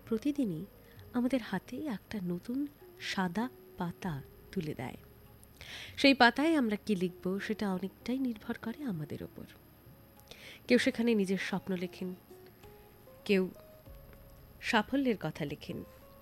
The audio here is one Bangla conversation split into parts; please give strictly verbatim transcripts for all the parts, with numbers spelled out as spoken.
প্রতিদিনই আমাদের হাতে একটা নতুন সাদা পাতা তুলে দেয়। সেই পাতায় আমরা কি লিখব সেটা অনেকটাই নির্ভর করে আমাদের ওপর। কেউ সেখানে নিজের স্বপ্ন লেখেন, কেউ সাফল্যের কথা লেখেন,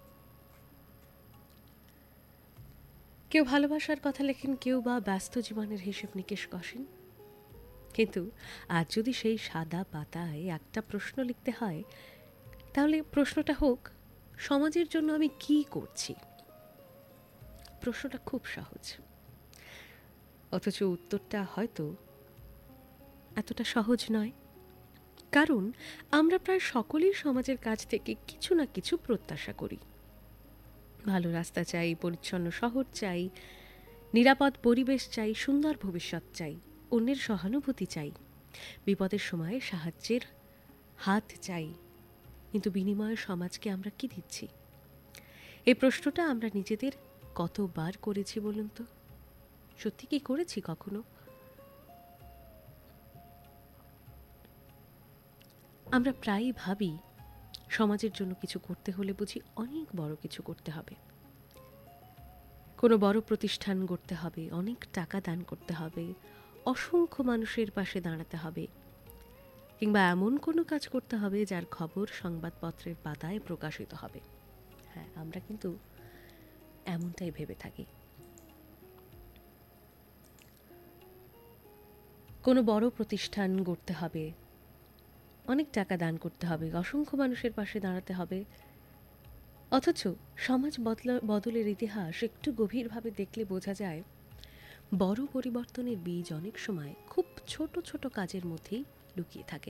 কেউ ভালোবাসার কথা লেখেন, কেউ বা ব্যস্ত জীবনের হিসেব নিকেশ কষেন। কিন্তু আজ যদি সেই সাদা পাতায় একটা প্রশ্ন লিখতে হয়, তাহলে প্রশ্নটা হোক, সমাজের জন্য আমি কি করছি। প্রশ্নটা খুব সহজ, অথচ উত্তরটা হয়তো এতটা সহজ নয়। কারণ আমরা প্রায় সকলেই সমাজের কাছ থেকে কিছু না কিছু প্রত্যাশা করি। ভালো রাস্তা চাই, পরিচ্ছন্ন শহর চাই, নিরাপদ পরিবেশ চাই, সুন্দর ভবিষ্যৎ চাই, অন্যের সহানুভূতি চাই, বিপদের সময়ে সাহায্যের হাত চাই। কিন্তু বিনিময়ে সমাজকে আমরা কি দিচ্ছি? এই প্রশ্নটা আমরা নিজেদের কতবার করেছি বলুন তো? সত্যি কি করেছি কখনো? আমরা প্রায়ই ভাবি সমাজের জন্য কিছু করতে হলে বুঝি অনেক বড় কিছু করতে হবে, কোনো বড় প্রতিষ্ঠান গড়তে হবে, অনেক টাকা দান করতে হবে, অসংখ্য মানুষের পাশে দাঁড়াতে হবে, কিংবা এমন কোনো কাজ করতে হবে যার খবর সংবাদপত্রের পাতায় প্রকাশিত হবে। হ্যাঁ, আমরা কিন্তু এমনটাই ভেবে থাকি। কোনো বড় প্রতিষ্ঠান গড়তে হবে, অনেক টাকা দান করতে হবে, অসংখ্য মানুষের পাশে দাঁড়াতে হবে, অথচ সমাজ বদলা বদলের ইতিহাস একটু গভীরভাবে দেখলে বোঝা যায় বড় পরিবর্তনের বীজ অনেক সময় খুব ছোট ছোট কাজের মধ্যেই লুকিয়ে থাকে।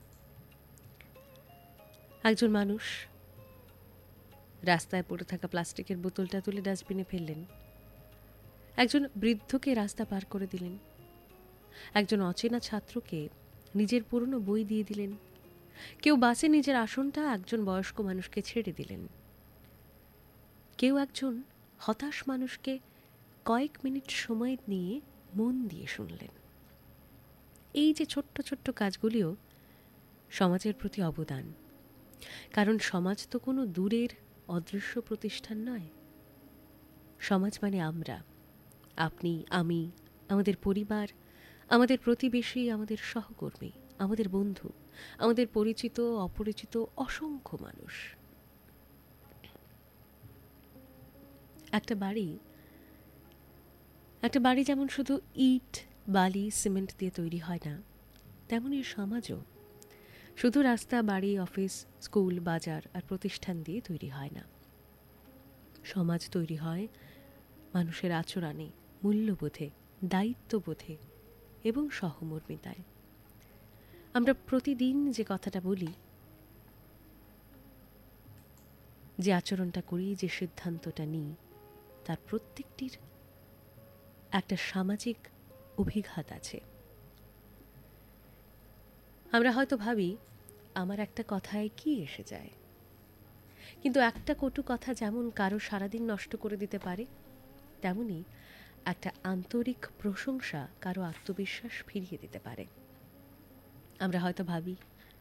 একজন মানুষ রাস্তায় পড়ে থাকা প্লাস্টিকের বোতলটা তুলে ডাস্টবিনে ফেললেন, একজন বৃদ্ধকে রাস্তা পার করে দিলেন, একজন অচেনা ছাত্রকে নিজের পুরনো বই দিয়ে দিলেন, কেউ বাসে নিজের আসনটা একজন বয়স্ক মানুষকে ছেড়ে দিলেন, কেউ একজন হতাশ মানুষকে কয়েক মিনিট সময় নিয়ে মন দিয়ে শুনলেন। এই যে ছোট্ট ছোট্ট কাজগুলিও সমাজের প্রতি অবদান। কারণ সমাজ তো কোনো দূরের অদৃশ্য প্রতিষ্ঠান নয়। সমাজ মানে আমরা, আপনি, আমি, আমাদের পরিবার, আমাদের প্রতিবেশী, আমাদের সহকর্মী, আমাদের বন্ধু, আমাদের পরিচিত অপরিচিত অসংখ্য মানুষ। একটা বাড়ি একটা বাড়ি যেমন শুধু ইট, বালি, সিমেন্ট দিয়ে তৈরি হয় না, তেমনই সমাজও শুধু রাস্তা, বাড়ি, অফিস, স্কুল, বাজার আর প্রতিষ্ঠান দিয়ে তৈরি হয় না। সমাজ তৈরি হয় মানুষের আচরণে, মূল্যবোধে, দায়িত্ববোধে এবং সহমর্মিতায়। আমরা প্রতিদিন যে কথাটা বলি, যে আচরণটা করি, যে সিদ্ধান্তটা নিই, তার প্রত্যেকটির একটা সামাজিক অভিঘাত আছে। আমরা হয়তো ভাবি আমার একটা কথায় কি এসে যায়, কিন্তু একটা কটু কথা যেমন কারো সারাদিন নষ্ট করে দিতে পারে, তেমনি একটা আন্তরিক প্রশংসা কারো আত্মবিশ্বাস ফিরিয়ে দিতে পারে। আমরা হয়তো ভাবি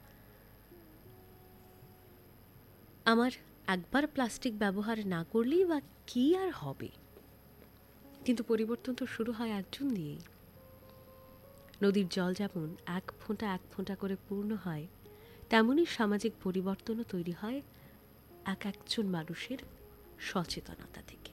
আমার একবার প্লাস্টিক ব্যবহার না করলেই বা কি আর হবে, কিন্তু পরিবর্তন তো শুরু হয় একজন দিয়েই। নদীর জল যেমন এক ফোঁটা এক ফোঁটা করে পূর্ণ হয়, তেমনই সামাজিক পরিবর্তনও তৈরি হয় এক একজন মানুষের সচেতনতা থেকে।